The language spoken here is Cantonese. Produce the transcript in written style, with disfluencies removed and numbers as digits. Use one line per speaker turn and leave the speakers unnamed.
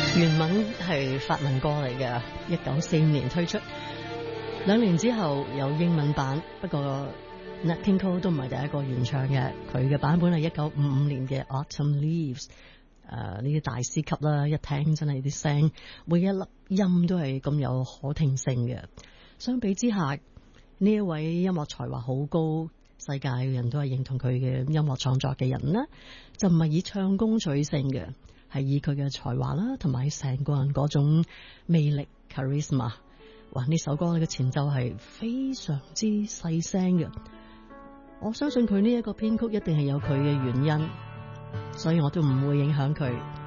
原文係法文歌嚟嘅，1945年推出，2年之後有英文版，不過 Nat King Cole 都唔係第一個原唱嘅，佢嘅版本係1955年嘅 Autumn Leaves。呢啲大師級啦，一聽真係啲聲，每一粒音都係咁有可聽性嘅。相比之下，呢一位音樂才華好高，世界嘅人都係認同佢嘅音樂創作嘅人呢，就唔係以唱功取勝嘅，係以佢嘅才華啦，同埋成個人嗰種魅力 charisma。哇！呢首歌嘅前奏係非常之細聲嘅，我相信佢呢一個編曲一定係有佢嘅原因，所以我都唔會影響佢。